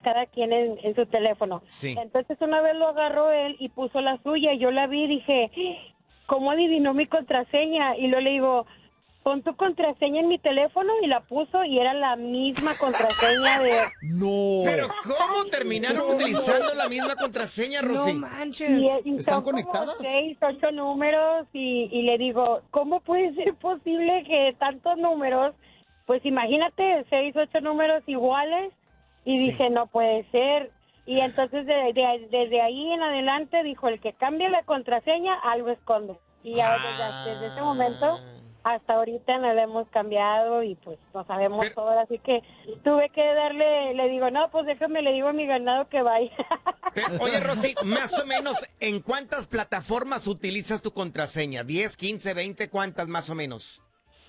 cada quien en su teléfono. Sí. Entonces una vez lo agarró él y puso la suya, y yo la vi y dije, ¿cómo adivinó mi contraseña? Y luego le digo, pon tu contraseña en mi teléfono, y la puso y era la misma contraseña de... No. ¿Pero cómo terminaron utilizando la misma contraseña, Rosy? No manches. Y ¿Están son como conectadas? 6, 8 números y le digo, ¿cómo puede ser posible que tantos números? Pues imagínate, 6, 8 números iguales, y dije, no puede ser. Y entonces desde ahí en adelante dijo, el que cambie la contraseña, algo esconde. Y ahora desde ese momento hasta ahorita no la hemos cambiado y pues no sabemos todo, así que tuve que darle, le digo, no, pues déjame, le digo a mi ganado que vaya. Oye, Rosy, más o menos, ¿en cuántas plataformas utilizas tu contraseña? ¿10, 15, 20? ¿Cuántas más o menos?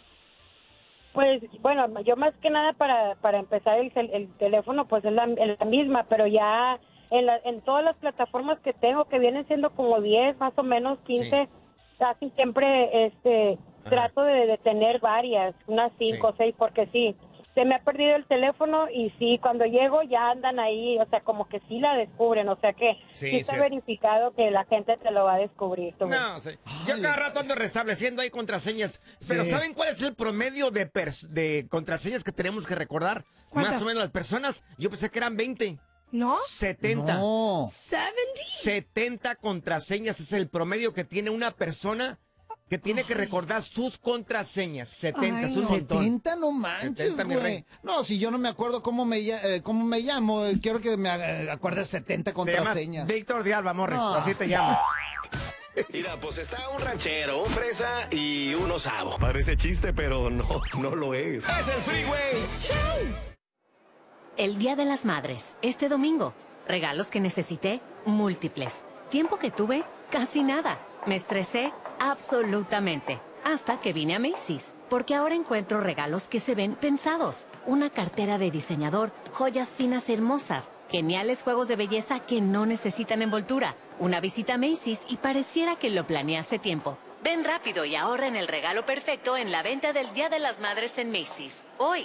Pues, bueno, yo más que nada para empezar el teléfono, pues es la misma, pero ya en todas las plataformas que tengo, que vienen siendo como 10, más o menos 15, casi siempre trato de tener varias, unas 5 o 6, porque sí, se me ha perdido el teléfono y sí, cuando llego ya andan ahí, o sea, como que sí la descubren, o sea que sí está verificado que la gente te lo va a descubrir. No, sí. Yo cada rato ando restableciendo ahí contraseñas, pero ¿saben cuál es el promedio de contraseñas que tenemos que recordar? ¿Cuántas? Más o menos las personas, yo pensé que eran 20. ¿No? 70. No. 70. 70 contraseñas es el promedio que tiene una persona que tiene que recordar sus contraseñas. 70, es un montón. 70, no manches, 70, mi güey. rey. No, si yo no me acuerdo cómo me llamo, quiero que me acuerdes 70 Te llamas contraseñas. Víctor de Alba Morris, No. así te llamas. Mira, pues está un ranchero, un fresa y un osado. Parece chiste, pero no lo es. Es el Freeway. El Día de las Madres, este domingo. Regalos que necesité, múltiples. Tiempo que tuve, casi nada. Me estresé, absolutamente. Hasta que vine a Macy's. Porque ahora encuentro regalos que se ven pensados. Una cartera de diseñador, joyas finas hermosas, geniales juegos de belleza que no necesitan envoltura. Una visita a Macy's y pareciera que lo planeé hace tiempo. Ven rápido y ahorra en el regalo perfecto en la venta del Día de las Madres en Macy's. Hoy.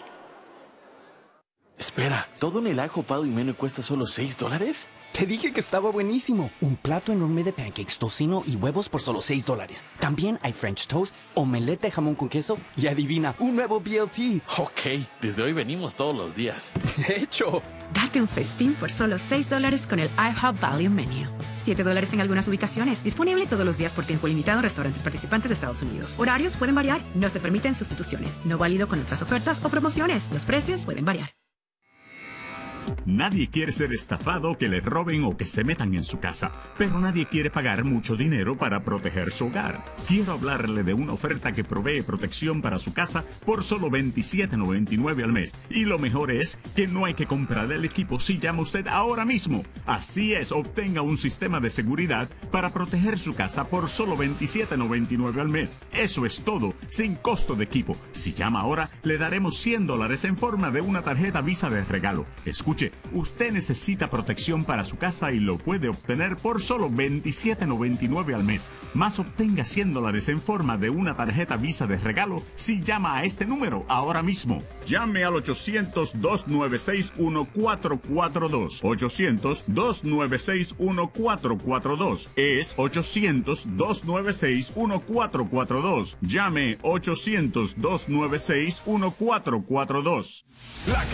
Espera, ¿todo en el Ajo Pal y Menú cuesta solo $6? Te dije que estaba buenísimo. Un plato enorme de pancakes, tocino y huevos por solo $6. También hay French toast, omelette de jamón con queso y adivina, un nuevo BLT. Ok, desde hoy venimos todos los días. De hecho. Date un festín por solo $6 con el IHOP Value Menu. $7 en algunas ubicaciones. Disponible todos los días por tiempo limitado en restaurantes participantes de Estados Unidos. Horarios pueden variar. No se permiten sustituciones. No válido con otras ofertas o promociones. Los precios pueden variar. Nadie quiere ser estafado, que le roben o que se metan en su casa, pero nadie quiere pagar mucho dinero para proteger su hogar. Quiero hablarle de una oferta que provee protección para su casa por solo $27.99 al mes. Y lo mejor es que no hay que comprar el equipo si llama usted ahora mismo. Así es, obtenga un sistema de seguridad para proteger su casa por solo $27.99 al mes. Eso es todo, sin costo de equipo. Si llama ahora, le daremos $100 en forma de una tarjeta Visa de regalo. Escuche, usted necesita protección para su casa y lo puede obtener por solo $27.99 al mes. Más obtenga $100 en forma de una tarjeta Visa de regalo si llama a este número ahora mismo. Llame al 800-296-1442. 800-296-1442. Es 800-296-1442. Llame 800-296-1442. La